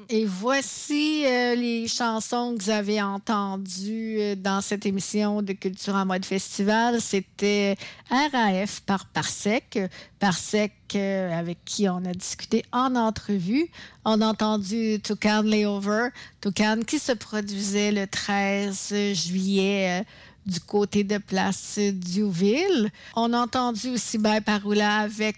Et voici les chansons que vous avez entendues dans cette émission de Culture en mode festival. C'était RAF par Parsec. Parsec avec qui on a discuté en entrevue. On a entendu Toucan Layover. Toucan qui se produisait le 13 juillet du côté de Place Diouville. On a entendu aussi By Parula avec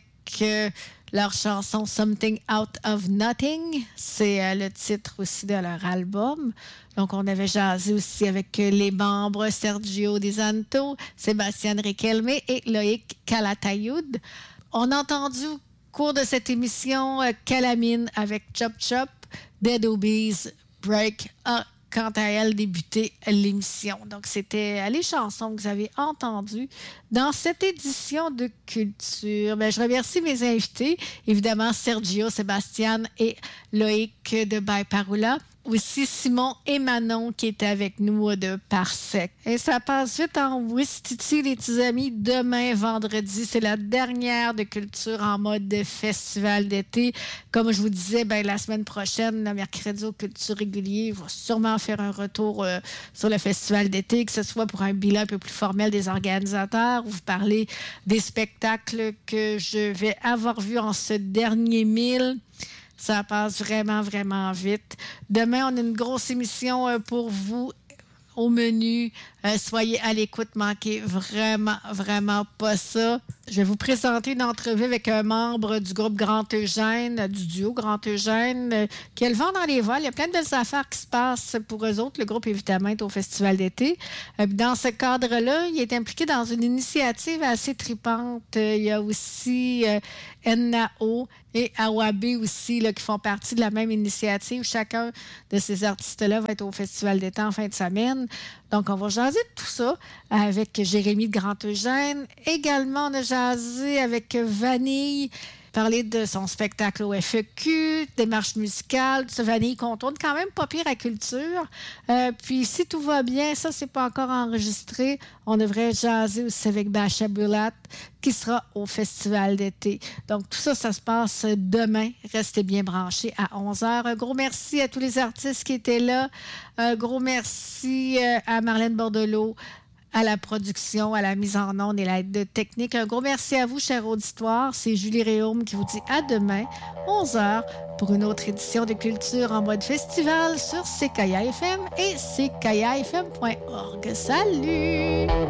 leur chanson Something Out of Nothing. C'est le titre aussi de leur album. Donc, on avait jasé aussi avec les membres Sergio Di Santo, Sébastien Riquelme et Loïc Calatayud. On a entendu au cours de cette émission Calamine avec Chop Chop, Dead Obies, Break quant à elle, débuter l'émission. Donc, c'était les chansons que vous avez entendues dans cette édition de Culture. Bien, je remercie mes invités, évidemment Sergio, Sébastien et Loïc de By Parula. Aussi Simon et Manon qui étaient avec nous de Parsec. Et ça passe vite en Ouistiti, les petits amis. Demain, vendredi, c'est la dernière de Culture en mode festival d'été. Comme je vous disais, la semaine prochaine, le mercredi au Culture régulier, va sûrement faire un retour sur le festival d'été, que ce soit pour un bilan un peu plus formel des organisateurs, ou vous parler des spectacles que je vais avoir vus en ce dernier 1000. Ça passe vraiment, vraiment vite. Demain, on a une grosse émission pour vous au menu. Soyez à l'écoute, manquez vraiment, vraiment pas ça. Je vais vous présenter une entrevue avec un membre du groupe Grand Eugène, du duo Grand Eugène, qui a le vent dans les voiles. Il y a plein de belles affaires qui se passent pour eux autres. Le groupe, évidemment, est au Festival d'été. Dans ce cadre-là, il est impliqué dans une initiative assez tripante. Il y a aussi Ennao et Awabe aussi, là, qui font partie de la même initiative. Chacun de ces artistes-là va être au Festival d'été en fin de semaine. Donc, on va jaser de tout ça avec Jérémy de Grand Eugène. Également, on a jasé avec Vanille, parler de son spectacle au FEQ, démarche musicale, de ce Vanille qu'on tourne quand même pas pire à Culture. Puis, si tout va bien, ça, c'est pas encore enregistré, on devrait jaser aussi avec Bacha Bulat, qui sera au Festival d'été. Donc, tout ça, ça se passe demain. Restez bien branchés à 11h. Un gros merci à tous les artistes qui étaient là. Un gros merci à Marlène Bordelot, à la production, à la mise en onde et l'aide technique. Un gros merci à vous, cher auditoire. C'est Julie Réaume qui vous dit à demain, 11h, pour une autre édition de Culture en mode festival sur CKIA FM et CKIAFM.org. Salut!